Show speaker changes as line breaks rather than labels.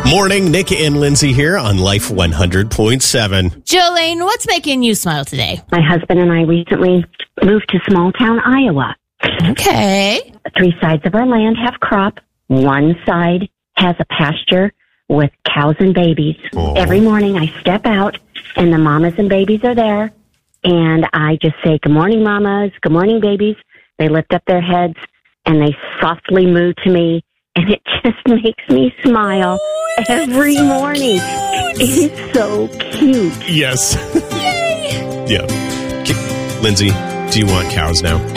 Morning, Nick and Lindsay here on Life 100.7.
Jolene, what's making you smile today?
My husband and I recently moved to small town Iowa.
Okay.
3 sides of our land have crop. One side has a pasture with cows and babies.
Aww.
Every morning I step out and the mamas and babies are there. And I just say, good morning, mamas. Good morning, babies. They lift up their heads and they softly moo to me. And it just makes me smile every morning. It's so cute.
Yes. Yeah. Lindsay, do you want cows now?